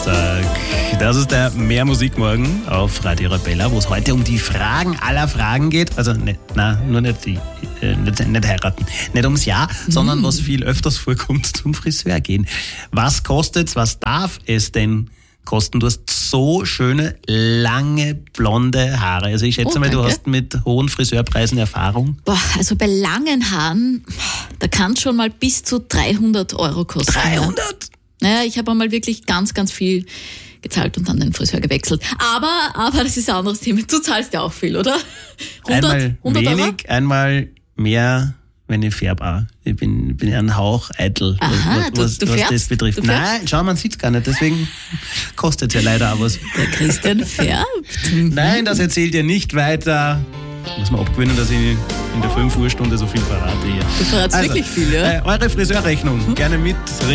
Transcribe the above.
Donnerstag. Das ist der Mehr Musik morgen auf Radio Arabella, wo es heute um die Fragen aller Fragen geht. Also nicht heiraten. Nicht ums Jahr, sondern was viel öfters vorkommt, zum Friseur gehen. Was kostet's? Was darf es denn kosten? Du hast so schöne, lange, blonde Haare. Also ich schätze mal, du hast mit hohen Friseurpreisen Erfahrung. Boah, also bei langen Haaren, da kann es schon mal bis zu 300 Euro kosten. 300? Ja. Naja, ich habe einmal wirklich ganz, ganz viel gezahlt und dann den Friseur gewechselt. Aber das ist ein anderes Thema. Du zahlst ja auch viel, oder? 100 wenig, Euro? einmal mehr, wenn ich färbe auch. Ich bin ja ein Hauch eitel, was das betrifft. Nein, schau, man sieht's gar nicht, deswegen kostet es ja leider auch was. Der Christian färbt. Nein, das erzählt ihr nicht weiter. Muss man abgewöhnen, dass ich in der 5 Uhr Stunde so viel verrate hier. Du verratst wirklich viel, ja? Eure Friseurrechnung, gerne mit